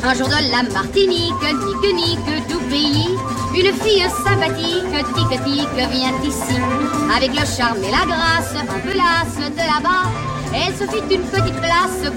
Un jour de la Martinique, nique, tout pays, une fille sympathique, tic, vient ici. Avec le charme et la grâce, un peu lasse de là-bas, elle se fit une petite place